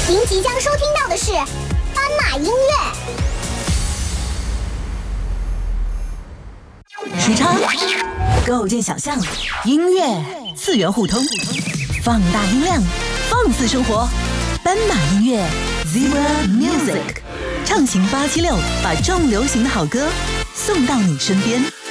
您即将收听到的是斑马音乐。 时差，构建想象，音乐次元互通，放大音量，放肆生活。斑马音乐 Zebra Music， 畅行876，把重流行的好歌送到你身边。